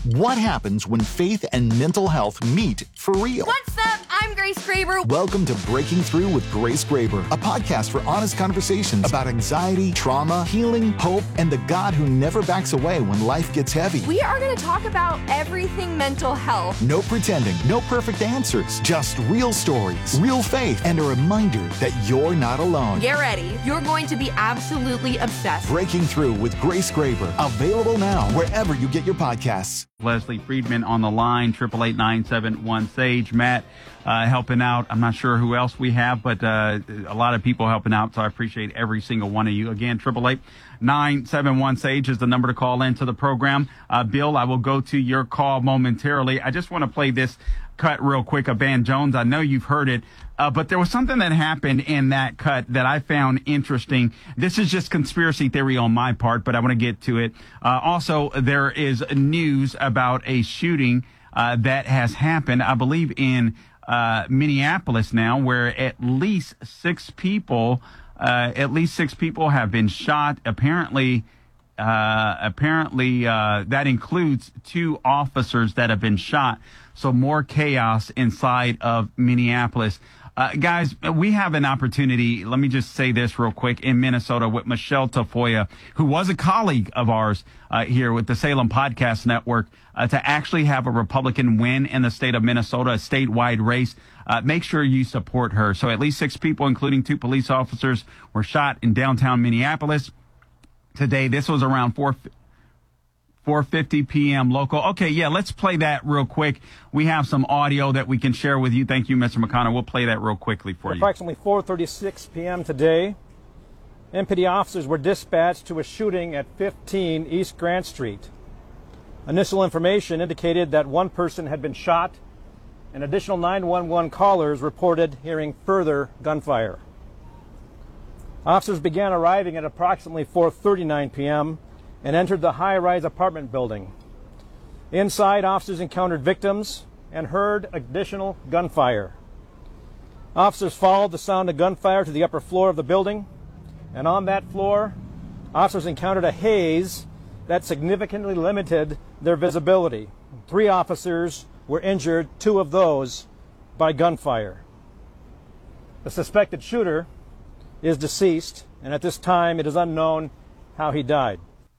What happens when faith and mental health meet for real? What's up? I'm Grace Graber. Welcome to Breaking Through with Grace Graber, a podcast for honest conversations about anxiety, trauma, healing, hope, and the God who never backs away when life gets heavy. We are going to talk about everything mental health. No pretending, no perfect answers, just real stories, real faith, and a reminder that you're not alone. Get ready. You're going to be absolutely obsessed. Breaking Through with Grace Graber, available now wherever you get your podcasts. Leslie Friedman on the line, 888-971-SAGE. Matt helping out. I'm not sure who else we have, but a lot of people helping out, so I appreciate every single one of you. Again, 888-971-SAGE is the number to call into the program. Bill, I will go to your call momentarily. I just want to play this cut real quick of Van Jones. I know you've heard it, but there was something that happened in that cut that I found interesting. This is just conspiracy theory on my part, but I want to get to it. Also, there is news about a shooting that has happened, I believe, in Minneapolis now, where at least six people have been shot. Apparently, that includes two officers that have been shot. So more chaos inside of Minneapolis. Guys, we have an opportunity. Let me just say this real quick in Minnesota with Michelle Tafoya, who was a colleague of ours here with the Salem Podcast Network, to actually have a Republican win in the state of Minnesota, a statewide race. Make sure you support her. So at least six people, including two police officers, were shot in downtown Minneapolis today. This was around 4:50 p.m. local. Okay, yeah, let's play that real quick. We have some audio that we can share with you. Thank you, Mr. McConnell. We'll play that real quickly for you. Approximately 4:36 p.m. today, MPD officers were dispatched to a shooting at 15 East Grant Street. Initial information indicated that one person had been shot, and additional 911 callers reported hearing further gunfire. Officers began arriving at approximately 4:39 p.m. and entered the high-rise apartment building. Inside, officers encountered victims and heard additional gunfire. Officers followed the sound of gunfire to the upper floor of the building, and on that floor, officers encountered a haze that significantly limited their visibility. 3 officers were injured, 2 of those by gunfire. The suspected shooter is deceased, and at this time it is unknown how he died.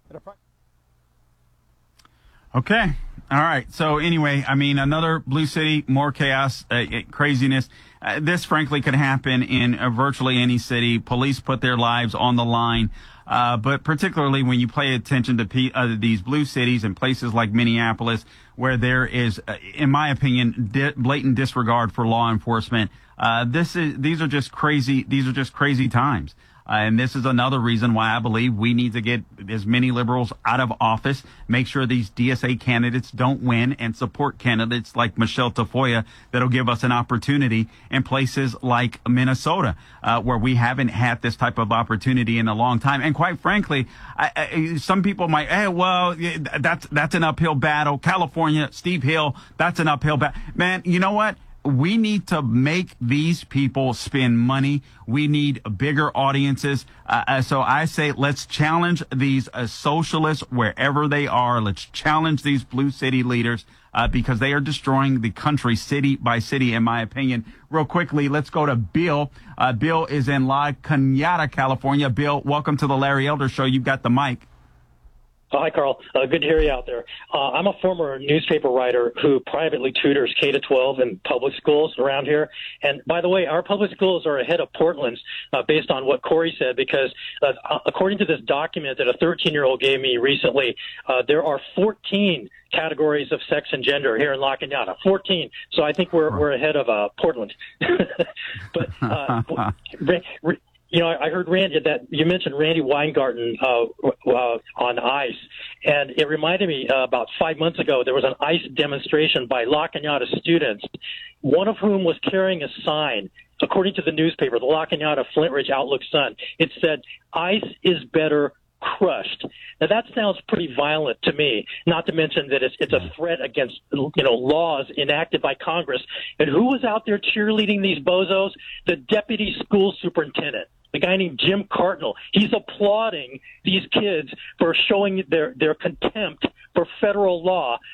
Okay. All right. So anyway, I mean, another blue city, more chaos, craziness. This, frankly, could happen in virtually any city. Police put their lives on the line. But particularly when you pay attention to these blue cities and places like Minneapolis, where there is, in my opinion, blatant disregard for law enforcement. These are just crazy times. And this is another reason why I believe we need to get as many liberals out of office, make sure these DSA candidates don't win, and support candidates like Michelle Tafoya that'll give us an opportunity in places like Minnesota, where we haven't had this type of opportunity in a long time. And quite frankly, some people might, that's an uphill battle. California, Steve Hill, that's an uphill battle. Man, you know what? We need to make these people spend money. We need bigger audiences. So I say let's challenge these socialists wherever they are. Let's challenge these blue city leaders because they are destroying the country city by city, in my opinion. Real quickly, let's go to Bill. Bill is in La Cañada, California. Bill, welcome to the Larry Elder Show. You've got the mic. Oh, hi, Carl. Good to hear you out there. I'm a former newspaper writer who privately tutors K-12 in public schools around here. And by the way, our public schools are ahead of Portland's based on what Corey said, because according to this document that a 13-year-old gave me recently, there are 14 categories of sex and gender here in La Cañada. 14. So I think we're ahead of Portland. But you know, I heard Randy that you mentioned Randy Weingarten on ICE, and it reminded me about 5 months ago there was an ICE demonstration by La Cañada students, one of whom was carrying a sign. According to the newspaper, the La Cañada Flint Ridge Outlook-Sun, it said, "ICE is better crushed." Now that sounds pretty violent to me, not to mention that it's a threat against, laws enacted by Congress. And who was out there cheerleading these bozos? The deputy school superintendent, a guy named Jim Cartnell. He's applauding these kids for showing their contempt for federal law